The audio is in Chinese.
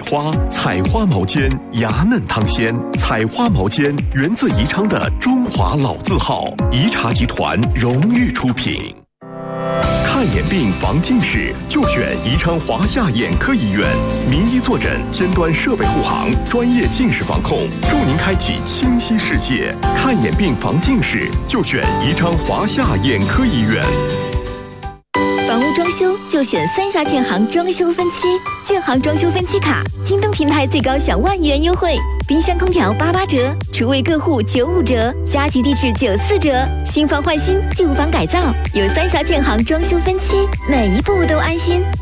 花，采花毛尖，芽嫩汤鲜。采花毛尖源自宜昌的中华老字号，宜茶集团荣誉出品。看眼病防近视，就选宜昌华夏眼科医院，名医坐诊，尖端设备护航，专业近视防控，助您开启清晰视界。看眼病防近视，就选宜昌华夏眼科医院。 房屋装修就选三峡建行装修分期，建行装修分期卡，京东平台最高享万元优惠，冰箱空调88折，厨卫各户95折，家居地质94折，新房换新，旧房改造，有三峡建行装修分期，每一步都安心。